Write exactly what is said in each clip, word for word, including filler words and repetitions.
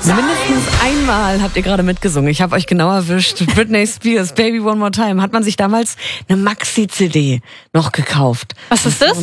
Mindestens einmal habt ihr gerade mitgesungen. Ich habe euch genau erwischt. Britney Spears, Baby One More Time. Hat man sich damals eine Maxi-C D noch gekauft. Was ist das?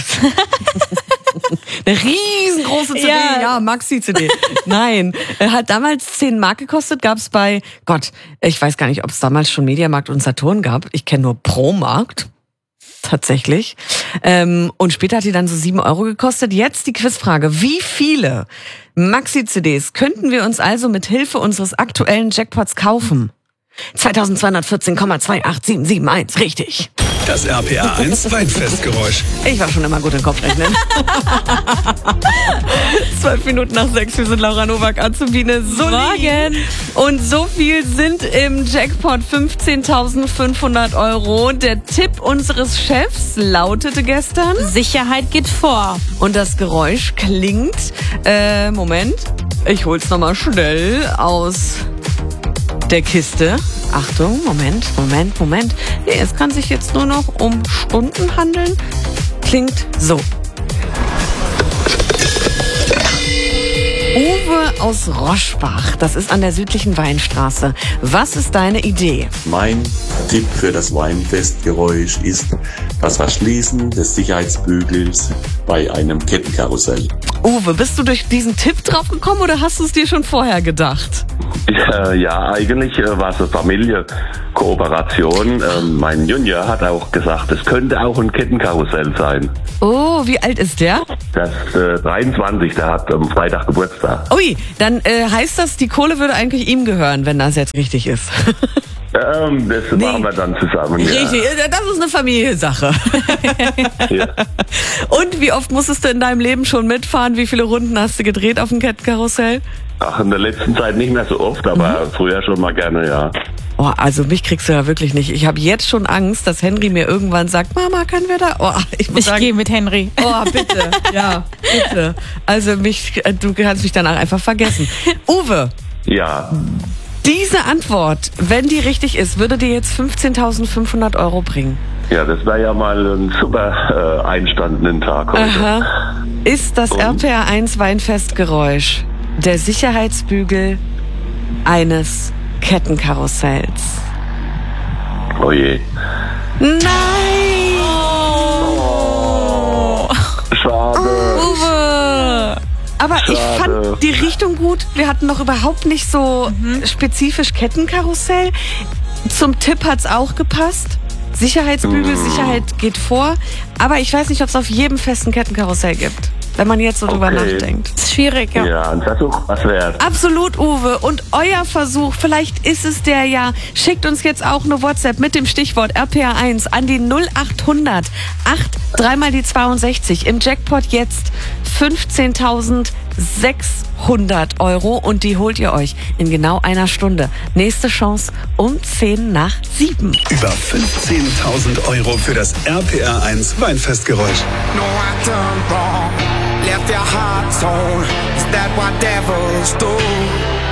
Eine riesengroße C D, ja, ja Maxi-C D. Nein, hat damals zehn Mark gekostet, gab's bei, Gott, ich weiß gar nicht, ob es damals schon Mediamarkt und Saturn gab. Ich kenne nur Promarkt. Tatsächlich. Ähm, und später hat die dann so sieben Euro gekostet. Jetzt die Quizfrage. Wie viele Maxi-C Ds könnten wir uns also mit Hilfe unseres aktuellen Jackpots kaufen? zweitausendzweihundertvierzehn Komma zwei acht sieben sieben eins, richtig. Das R P R eins Weinfestgeräusch. Ich war schon immer gut im Kopfrechnen. Zwölf Minuten nach sechs, wir sind Laura Nowak, Azubine Morgen. Und so viel sind im Jackpot fünfzehntausendfünfhundert Euro. Der Tipp unseres Chefs lautete gestern: Sicherheit geht vor. Und das Geräusch klingt, äh, Moment, ich hol's nochmal schnell aus der Kiste. Achtung, Moment, Moment, Moment. Nee, es kann sich jetzt nur noch um Stunden handeln. Klingt so. Uwe aus Roschbach, das ist an der südlichen Weinstraße. Was ist deine Idee? Mein Tipp für das Weinfestgeräusch ist das Verschließen des Sicherheitsbügels bei einem Kettenkarussell. Uwe, bist du durch diesen Tipp drauf gekommen oder hast du es dir schon vorher gedacht? Ja, ja eigentlich äh, war es eine Familienkooperation. Ähm, mein Junior hat auch gesagt, es könnte auch ein Kettenkarussell sein. Oh, wie alt ist der? Das ist äh, dreiundzwanzig, der hat am Freitag Geburtstag. Ui, dann äh, heißt das, die Kohle würde eigentlich ihm gehören, wenn das jetzt richtig ist. Ähm, das nee. machen wir dann zusammen. Richtig, ja. Das ist eine Familiensache. Ja. Und wie oft musstest du in deinem Leben schon mitfahren? Wie viele Runden hast du gedreht auf dem Kettenkarussell? Ach, in der letzten Zeit nicht mehr so oft, aber mhm. früher schon mal gerne, ja. Oh, also mich kriegst du ja wirklich nicht. Ich habe jetzt schon Angst, dass Henry mir irgendwann sagt, Mama, können wir da? Oh, ich muss ich sagen, gehe mit Henry. Oh, bitte, ja, bitte. Also mich, du kannst mich danach einfach vergessen. Uwe. Ja. Diese Antwort, wenn die richtig ist, würde dir jetzt fünfzehntausendfünfhundert Euro bringen. Ja, das wäre ja mal ein super äh, einstandenen Tag heute. Aha. Ist das Und? R P R eins Weinfestgeräusch der Sicherheitsbügel eines Kettenkarussells? Oh je. Nein! Oh. Schade. Uwe! Aber Schade. Ich fand die Richtung gut. Wir hatten noch überhaupt nicht so mhm. spezifisch Kettenkarussell. Zum Tipp hat's auch gepasst. Sicherheitsbügel, mhm. Sicherheit geht vor. Aber ich weiß nicht, ob es auf jedem festen Kettenkarussell gibt. Wenn man jetzt so drüber okay. nachdenkt. Das ist schwierig, ja. Ja, ein Versuch was wert. Absolut, Uwe. Und euer Versuch, vielleicht ist es der ja. Schickt uns jetzt auch eine WhatsApp mit dem Stichwort R P R eins an die null achthundert acht dreimal die zweiundsechzig. Im Jackpot jetzt fünfzehntausendsechshundert Euro und die holt ihr euch in genau einer Stunde. Nächste Chance um zehn nach sieben. Über fünfzehntausend Euro für das R P R eins Weinfestgeräusch. No, I done wrong. Left your heart torn. Is that what devils do?